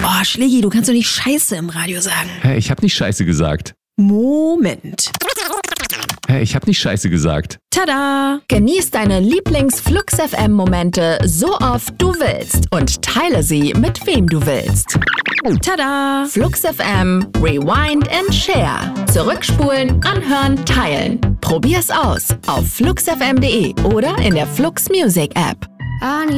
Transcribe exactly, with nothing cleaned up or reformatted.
Oh, Schlägi, du kannst doch nicht Scheiße im Radio sagen. Hä, ich hab nicht Scheiße gesagt. Moment. Hä, ich hab nicht Scheiße gesagt. Tada! Genieß deine Lieblings-Flux-F M-Momente so oft du willst und teile sie mit wem du willst. Tada! Flux-F M, Rewind and Share. Zurückspulen, anhören, teilen. Probier's aus auf flux f m punkt de oder in der Flux Music App.